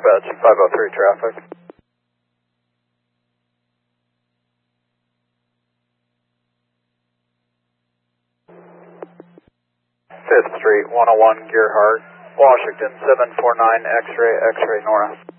Apache 503 traffic. 5th Street, 101 Gearhart, Washington 749 X-ray, X-ray Nora.